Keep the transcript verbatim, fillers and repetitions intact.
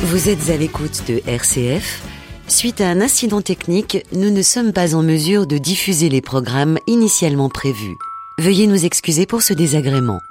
Vous êtes à l'écoute de R C F. Suite à un incident technique, nous ne sommes pas en mesure de diffuser les programmes initialement prévus. Veuillez nous excuser pour ce désagrément.